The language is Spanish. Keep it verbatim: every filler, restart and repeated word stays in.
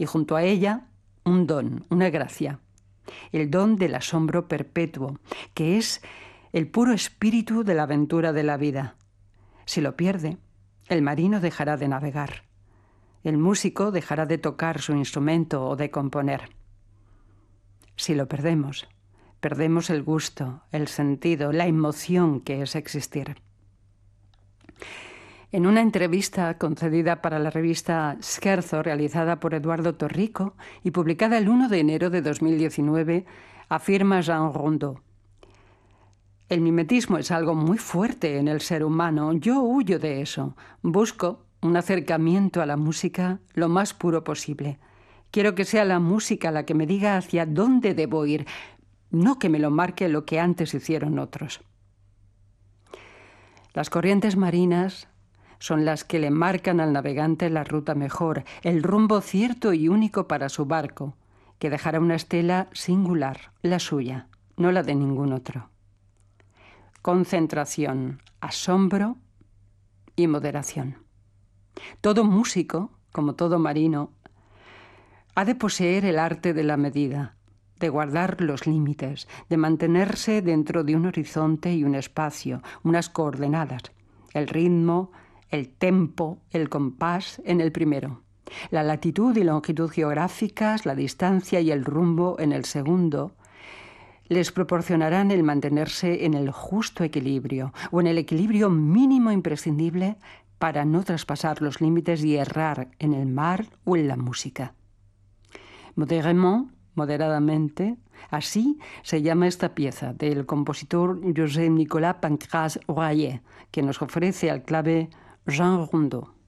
y junto a ella un don, una gracia, el don del asombro perpetuo, que es el puro espíritu de la aventura de la vida. Si lo pierde, el marino dejará de navegar, el músico dejará de tocar su instrumento o de componer. Si lo perdemos, perdemos el gusto, el sentido, la emoción que es existir. En una entrevista concedida para la revista Scherzo, realizada por Eduardo Torrico y publicada el uno de enero de dos mil diecinueve, afirma Jean Rondeau: el mimetismo es algo muy fuerte en el ser humano. Yo huyo de eso. Busco un acercamiento a la música lo más puro posible. Quiero que sea la música la que me diga hacia dónde debo ir, no que me lo marque lo que antes hicieron otros. Las corrientes marinas son las que le marcan al navegante la ruta mejor, el rumbo cierto y único para su barco, que dejará una estela singular, la suya, no la de ningún otro. Concentración, asombro y moderación. Todo músico, como todo marino, ha de poseer el arte de la medida, de guardar los límites, de mantenerse dentro de un horizonte y un espacio, unas coordenadas, el ritmo, el tempo, el compás en el primero, la latitud y longitud geográficas, la distancia y el rumbo en el segundo, les proporcionarán el mantenerse en el justo equilibrio o en el equilibrio mínimo imprescindible para no traspasar los límites y errar en el mar o en la música. Modérément, moderadamente, así se llama esta pieza del compositor José Nicolas Pancrace Royer, que nos ofrece al clave Jean Rondeau.